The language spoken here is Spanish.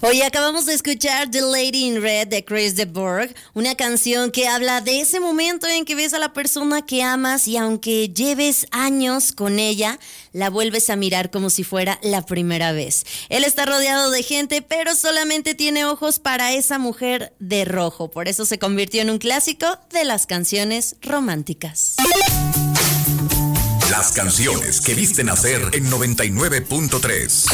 Hoy acabamos de escuchar The Lady in Red de Chris de Burgh, una canción que habla de ese momento en que ves a la persona que amas y aunque lleves años con ella, la vuelves a mirar como si fuera la primera vez. Él está rodeado de gente, pero solamente tiene ojos para esa mujer de rojo. Por eso se convirtió en un clásico de las canciones románticas. Las canciones que viste nacer en 99.3.